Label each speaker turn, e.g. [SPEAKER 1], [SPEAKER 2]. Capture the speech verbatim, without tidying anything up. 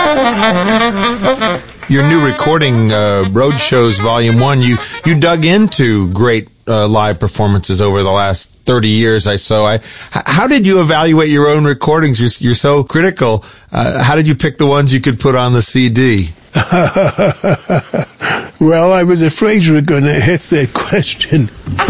[SPEAKER 1] Your new recording, uh, Roadshows Volume one, you, you dug into great uh, live performances over the last thirty years, I so. I, how did you evaluate your own recordings? You're, you're so critical. Uh, how did you pick the ones you could put on the C D?
[SPEAKER 2] Well, I was afraid you were going to hit that question.